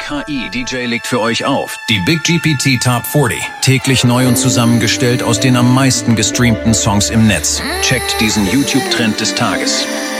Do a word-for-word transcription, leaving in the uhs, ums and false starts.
K I-D J legt für euch auf. Die Big G P T Top vierzig. Täglich neu und zusammengestellt aus den am meisten gestreamten Songs im Netz. Checkt diesen YouTube-Trend des Tages.